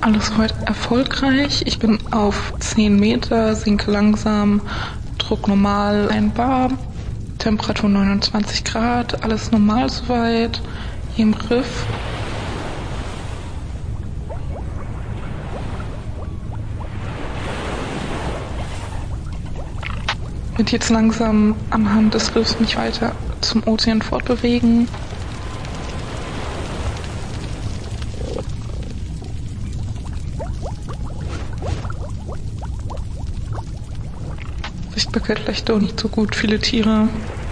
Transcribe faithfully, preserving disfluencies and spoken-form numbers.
Alles soweit erfolgreich. Ich bin auf zehn Meter, sinke langsam, Druck normal, ein Bar, Temperatur neunundzwanzig Grad, alles normal soweit, hier im Riff. Ich werde jetzt langsam anhand des Riffs mich weiter zum Ozean fortbewegen. Sichtbarkeit vielleicht doch nicht so gut, viele Tiere.